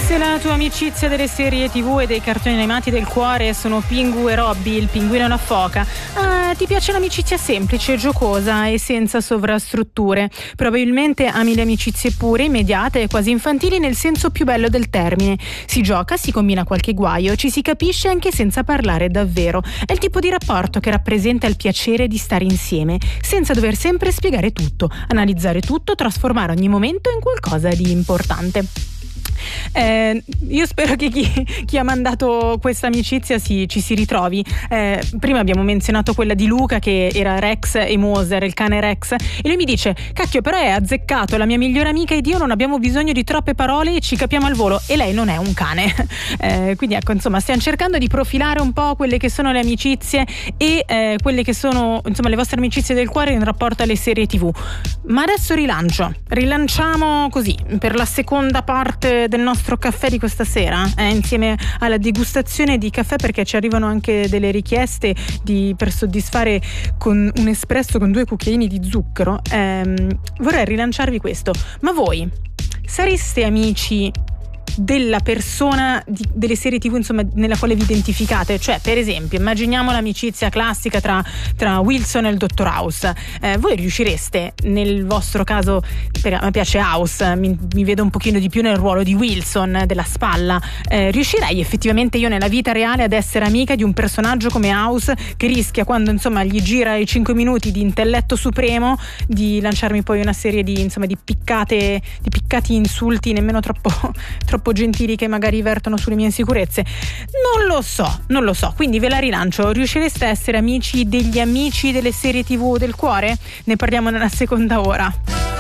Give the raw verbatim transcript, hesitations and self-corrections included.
Se la tua amicizia delle serie tv e dei cartoni animati del cuore sono Pingu e Robby, il pinguino e la foca, ah, ti piace l'amicizia semplice, giocosa e senza sovrastrutture. Probabilmente ami le amicizie pure, immediate e quasi infantili nel senso più bello del termine. Si gioca, si combina qualche guaio, ci si capisce anche senza parlare davvero. È il tipo di rapporto che rappresenta il piacere di stare insieme, senza dover sempre spiegare tutto, analizzare tutto, trasformare ogni momento in qualcosa di importante. Eh, io spero che chi, chi ha mandato questa amicizia si, ci si ritrovi. Eh, prima abbiamo menzionato quella di Luca, che era Rex e Moser, il cane Rex, e lui mi dice: cacchio, però è azzeccato, la mia migliore amica ed io non abbiamo bisogno di troppe parole e ci capiamo al volo, e lei non è un cane. Eh, quindi ecco, insomma, stiamo cercando di profilare un po' quelle che sono le amicizie e eh, quelle che sono, insomma, le vostre amicizie del cuore in rapporto alle serie tv. Ma adesso rilancio rilanciamo così per la seconda parte del nostro caffè di questa sera, eh, insieme alla degustazione di caffè, perché ci arrivano anche delle richieste di, per soddisfare con un espresso con due cucchiaini di zucchero. Ehm, vorrei rilanciarvi questo: ma voi sareste amici della persona di, delle serie tv, insomma, nella quale vi identificate? Cioè, per esempio, immaginiamo l'amicizia classica tra, tra Wilson e il dottor House. Eh, voi riuscireste, nel vostro caso, per, a me piace House, mi, mi vedo un pochino di più nel ruolo di Wilson, della spalla, eh, riuscirei effettivamente io nella vita reale ad essere amica di un personaggio come House, che rischia, quando insomma gli gira i cinque minuti di intelletto supremo, di lanciarmi poi una serie di, insomma, di piccate di piccati insulti nemmeno troppo troppo gentili, che magari vertono sulle mie insicurezze? Non lo so, non lo so. Quindi ve la rilancio: riuscireste a essere amici degli amici delle serie tv del cuore? Ne parliamo nella seconda ora.